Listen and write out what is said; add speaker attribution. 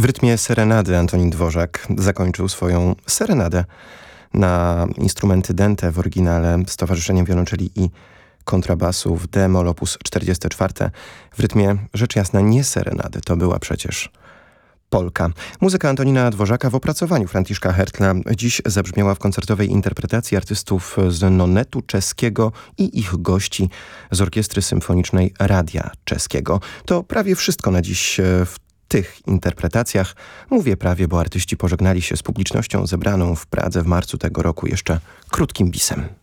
Speaker 1: W rytmie serenady Antonin Dvořák zakończył swoją serenadę na instrumenty dente w oryginale z Towarzyszeniem Wiolonczeli i Kontrabasu w d-moll op. 44. W rytmie rzecz jasna nie serenady, to była przecież polka. Muzyka Antonina Dvořáka w opracowaniu Franciszka Hertla dziś zabrzmiała w koncertowej interpretacji artystów z Nonetu Czeskiego i ich gości z Orkiestry Symfonicznej Radia Czeskiego. To prawie wszystko na dziś w tych interpretacjach. Mówię prawie, bo artyści pożegnali się z publicznością zebraną w Pradze w marcu tego roku jeszcze krótkim bisem.